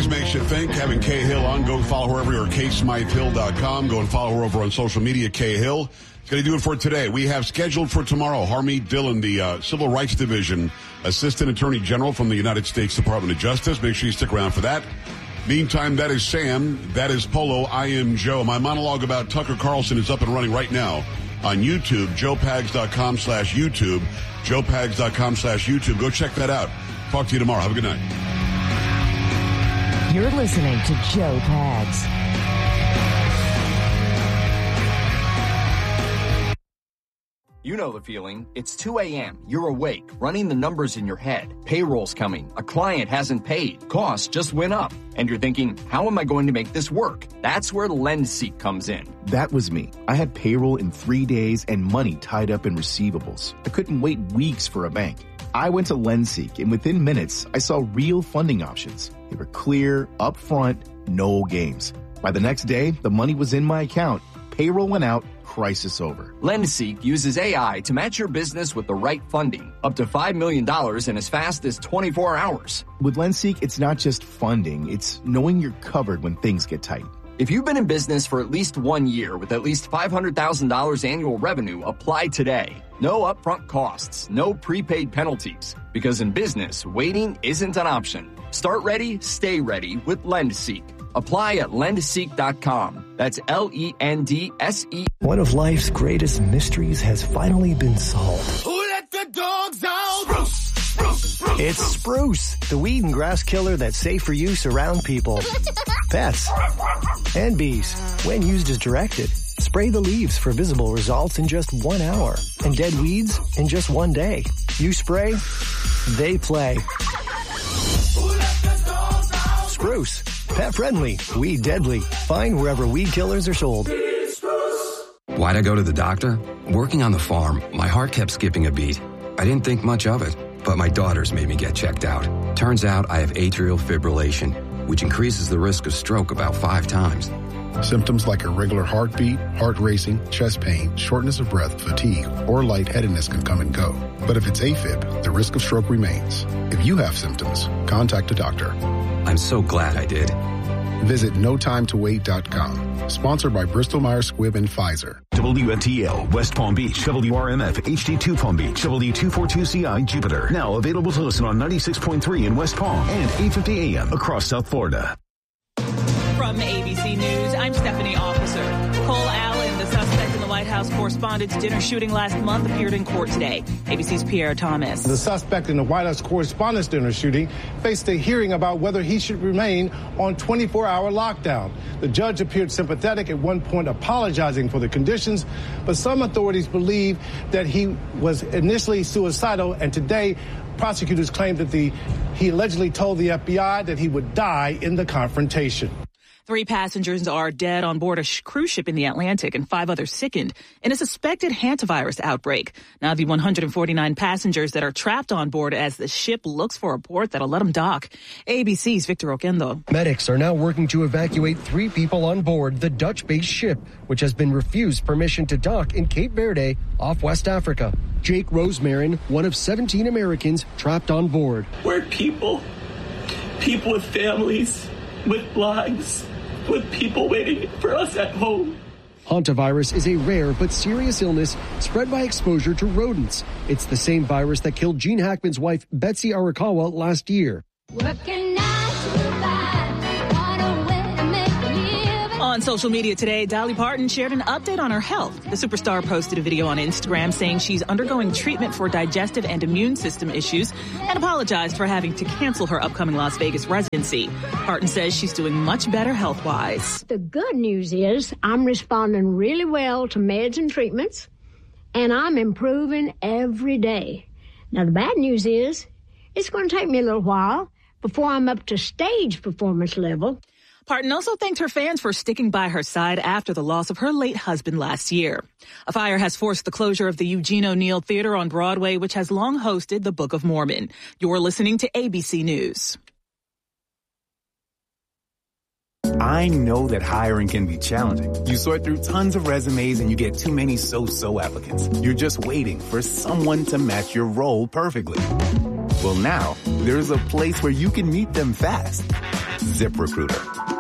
makes you think. Having Kay Hill on, go follow her everywhere, KSmytheHill.com. Go and follow her over on social media, Kay Hill. It's going to do it for today. We have scheduled for tomorrow Harmeet Dillon, the Civil Rights Division Assistant Attorney General from the United States Department of Justice. Make sure you stick around for that. Meantime, that is Sam. That is Polo. I am Joe. My monologue about Tucker Carlson is up and running right now on YouTube, joepags.com/YouTube, joepags.com/YouTube. Go check that out. Talk to you tomorrow. Have a good night. You're listening to Joe Pags. You know the feeling. It's 2 a.m. You're awake, running the numbers in your head. Payroll's coming. A client hasn't paid. Costs just went up. And you're thinking, how am I going to make this work? That's where LendSeek comes in. That was me. I had payroll in 3 days and money tied up in receivables. I couldn't wait weeks for a bank. I went to LendSeek, and within minutes, I saw real funding options. They were clear, upfront, no games. By the next day, the money was in my account. Payroll went out. Crisis over. LendSeek uses AI to match your business with the right funding, up to $5 million in as fast as 24 hours. With LendSeek, it's not just funding, it's knowing you're covered when things get tight. If you've been in business for at least 1 year with at least $500,000 annual revenue, apply today. No upfront costs, no prepaid penalties, because in business, waiting isn't an option. Start ready, stay ready with LendSeek. Apply at lendseek.com. That's LENDSE. One of life's greatest mysteries has finally been solved. Who let the dogs out? Spruce, spruce, spruce. It's Spruce, the weed and grass killer that's safe for use around people, pets, and bees. When used as directed, spray the leaves for visible results in just 1 hour, and dead weeds in just 1 day. You spray, they play. Spruce, pet friendly, weed deadly. Find wherever weed killers are sold. Why'd I go to the doctor? Working on the farm, my heart kept skipping a beat. I didn't think much of it, but my daughters made me get checked out. Turns out I have atrial fibrillation, which increases the risk of stroke about 5 times. Symptoms like irregular heartbeat, heart racing, chest pain, shortness of breath, fatigue, or lightheadedness can come and go. But if it's AFib, the risk of stroke remains. If you have symptoms, contact a doctor. I'm so glad I did. Visit notimetowait.com. Sponsored by Bristol-Myers Squibb and Pfizer. WNTL, West Palm Beach, WRMF, HD2 Palm Beach, W242CI, Jupiter. Now available to listen on 96.3 in West Palm and 850 AM across South Florida. From ABC News, I'm Stephanie Officer. Cole Allen, the suspect in the White House correspondent's dinner shooting last month, appeared in court today. ABC's Pierre Thomas. The suspect in the White House correspondent's dinner shooting faced a hearing about whether he should remain on 24-hour lockdown. The judge appeared sympathetic, at one point apologizing for the conditions, but some authorities believe that he was initially suicidal, and today prosecutors claim that he allegedly told the FBI that he would die in the confrontation. 3 passengers are dead on board a cruise ship in the Atlantic and 5 others sickened in a suspected hantavirus outbreak. Now the 149 passengers that are trapped on board as the ship looks for a port that'll let them dock. ABC's Victor Oquendo. Medics are now working to evacuate 3 people on board the Dutch-based ship, which has been refused permission to dock in Cape Verde off West Africa. Jake Rosemarin, one of 17 Americans trapped on board. We're people with families, with lives, with people waiting for us at home. Hantavirus is a rare but serious illness spread by exposure to rodents. It's the same virus that killed Gene Hackman's wife, Betsy Arakawa, last year. On social media today, Dolly Parton shared an update on her health. The superstar posted a video on Instagram saying she's undergoing treatment for digestive and immune system issues and apologized for having to cancel her upcoming Las Vegas residency. Parton says she's doing much better health-wise. The good news is I'm responding really well to meds and treatments, and I'm improving every day. Now, the bad news is it's going to take me a little while before I'm up to stage performance level. Parton also thanked her fans for sticking by her side after the loss of her late husband last year. A fire has forced the closure of the Eugene O'Neill Theater on Broadway, which has long hosted the Book of Mormon. You're listening to ABC News. I know that hiring can be challenging. You sort through tons of resumes and you get too many so-so applicants. You're just waiting for someone to match your role perfectly. Well, now, there's a place where you can meet them fast. ZipRecruiter.